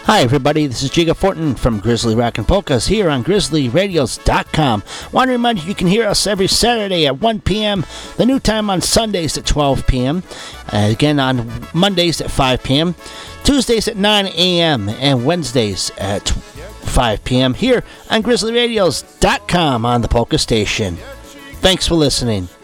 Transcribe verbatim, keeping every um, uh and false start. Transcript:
Hi everybody, this is Jiga Fortin from Grizzly Rock and Polkas here on grizzly radios dot com. Want to remind you you can hear us every Saturday at one p.m., the new time on Sundays at twelve p.m., uh, again on Mondays at five p.m., Tuesdays at nine a.m., and Wednesdays at five p.m. here on grizzly radios dot com on the Polka Station. Thanks for listening.